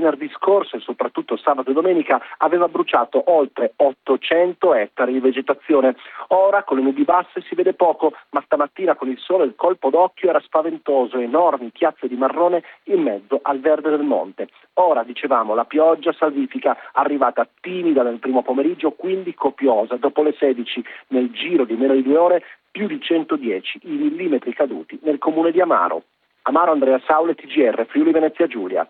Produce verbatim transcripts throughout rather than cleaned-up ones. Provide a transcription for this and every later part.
venerdì scorso e soprattutto sabato e domenica aveva bruciato oltre ottocento ettari di vegetazione. Ora con le nubi basse si vede poco, ma stamattina con il sole il colpo d'occhio era spaventoso, enormi chiazze di marrone in mezzo al verde del monte. Ora, dicevamo, la pioggia salvifica, arrivata timida nel primo pomeriggio, quindi copiosa. Dopo le sedici, nel giro di meno di due ore, più di centodieci i millimetri caduti nel comune di Amaro. Amaro, Andrea Saule, T G R, Friuli Venezia Giulia.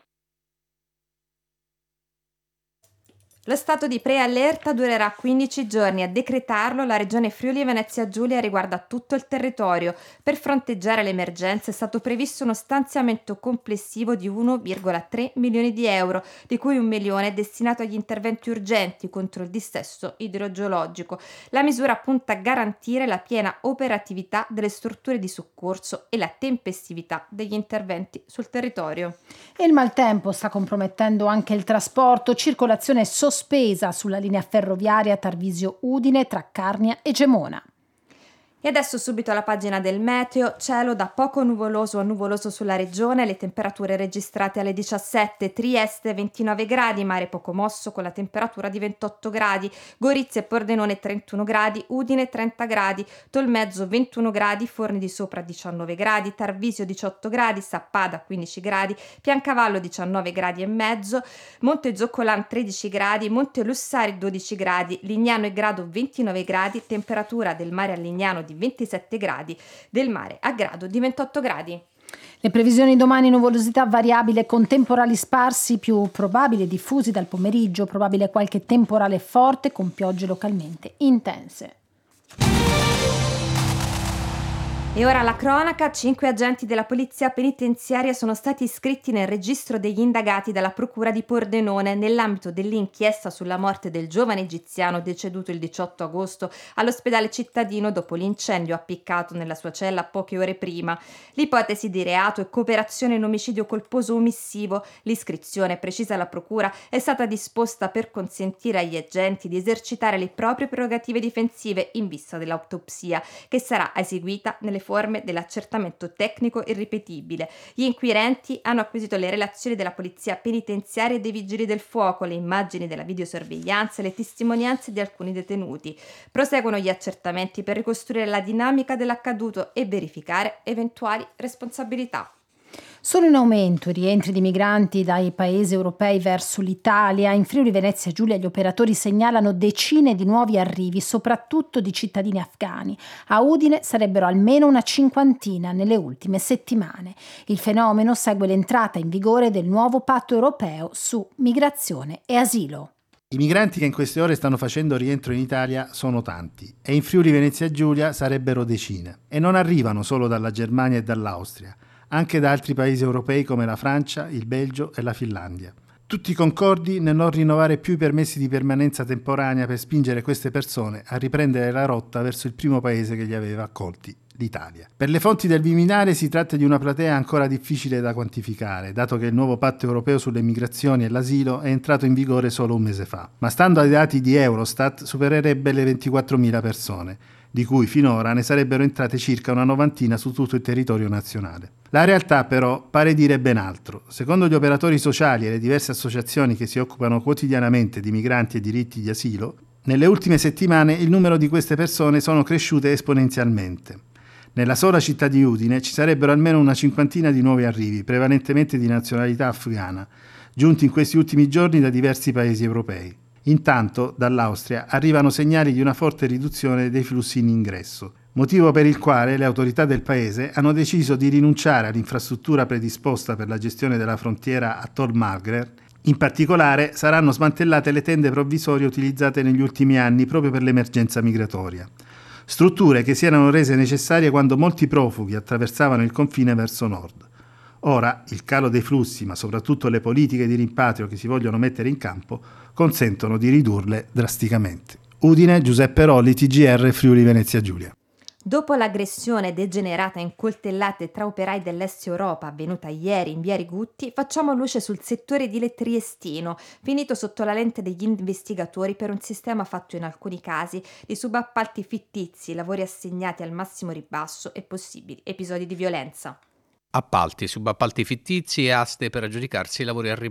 Lo stato di preallerta durerà quindici giorni. A decretarlo la regione Friuli Venezia Giulia riguarda tutto il territorio. Per fronteggiare l'emergenza è stato previsto uno stanziamento complessivo di uno virgola tre milioni di euro, di cui un milione è destinato agli interventi urgenti contro il dissesto idrogeologico. La misura punta a garantire la piena operatività delle strutture di soccorso e la tempestività degli interventi sul territorio. E il maltempo sta compromettendo anche il trasporto, circolazione sospesa sulla linea ferroviaria Tarvisio-Udine tra Carnia e Gemona. E adesso subito alla pagina del meteo, cielo da poco nuvoloso a nuvoloso sulla regione, le temperature registrate alle diciassette, Trieste ventinove gradi, mare poco mosso con la temperatura di ventotto gradi, Gorizia e Pordenone trentuno gradi, Udine trenta gradi, Tolmezzo ventuno gradi, Forni di Sopra diciannove gradi, Tarvisio diciotto gradi, Sappada quindici gradi, Piancavallo diciannove gradi e mezzo, Monte Zoccolan tredici gradi, Monte Lussari dodici gradi, Lignano e Grado ventinove gradi, temperatura del mare a Lignano di ventisette gradi, del mare a Grado di ventotto gradi. Le previsioni domani: nuvolosità variabile con temporali sparsi più probabili e diffusi dal pomeriggio, probabile qualche temporale forte con piogge localmente intense. E ora la cronaca, cinque agenti della polizia penitenziaria sono stati iscritti nel registro degli indagati dalla procura di Pordenone nell'ambito dell'inchiesta sulla morte del giovane egiziano deceduto il diciotto agosto all'ospedale cittadino dopo l'incendio appiccato nella sua cella poche ore prima. L'ipotesi di reato è cooperazione in omicidio colposo omissivo. L'iscrizione, precisa la procura, è stata disposta per consentire agli agenti di esercitare le proprie prerogative difensive in vista dell'autopsia, che sarà eseguita nelle forme dell'accertamento tecnico irripetibile. Gli inquirenti hanno acquisito le relazioni della polizia penitenziaria e dei vigili del fuoco, le immagini della videosorveglianza e le testimonianze di alcuni detenuti. Proseguono gli accertamenti per ricostruire la dinamica dell'accaduto e verificare eventuali responsabilità. Sono in aumento i rientri di migranti dai paesi europei verso l'Italia. In Friuli Venezia Giulia gli operatori segnalano decine di nuovi arrivi, soprattutto di cittadini afghani. A Udine sarebbero almeno una cinquantina nelle ultime settimane. Il fenomeno segue l'entrata in vigore del nuovo patto europeo su migrazione e asilo. I migranti che in queste ore stanno facendo rientro in Italia sono tanti e in Friuli Venezia Giulia sarebbero decine. E non arrivano solo dalla Germania e dall'Austria, anche da altri paesi europei come la Francia, il Belgio e la Finlandia. Tutti concordi nel non rinnovare più i permessi di permanenza temporanea per spingere queste persone a riprendere la rotta verso il primo paese che li aveva accolti, l'Italia. Per le fonti del Viminale si tratta di una platea ancora difficile da quantificare, dato che il nuovo patto europeo sulle migrazioni e l'asilo è entrato in vigore solo un mese fa, ma stando ai dati di Eurostat supererebbe le ventiquattromila persone, di cui finora ne sarebbero entrate circa una novantina su tutto il territorio nazionale. La realtà però pare dire ben altro. Secondo gli operatori sociali e le diverse associazioni che si occupano quotidianamente di migranti e diritti di asilo, nelle ultime settimane il numero di queste persone sono cresciute esponenzialmente. Nella sola città di Udine ci sarebbero almeno una cinquantina di nuovi arrivi, prevalentemente di nazionalità afghana, giunti in questi ultimi giorni da diversi paesi europei. Intanto, dall'Austria arrivano segnali di una forte riduzione dei flussi in ingresso, motivo per il quale le autorità del paese hanno deciso di rinunciare all'infrastruttura predisposta per la gestione della frontiera a Tolmargrer. In particolare saranno smantellate le tende provvisorie utilizzate negli ultimi anni proprio per l'emergenza migratoria. Strutture che si erano rese necessarie quando molti profughi attraversavano il confine verso nord. Ora il calo dei flussi, ma soprattutto le politiche di rimpatrio che si vogliono mettere in campo, consentono di ridurle drasticamente. Udine, Giuseppe Rolli, T G R, Friuli Venezia Giulia. Dopo l'aggressione degenerata in coltellate tra operai dell'Est Europa avvenuta ieri in via Rigutti, facciamo luce sul settore edile triestino, finito sotto la lente degli investigatori per un sistema fatto in alcuni casi di subappalti fittizi, lavori assegnati al massimo ribasso e possibili episodi di violenza. Appalti, subappalti fittizi e aste per aggiudicarsi i lavori a ribasso.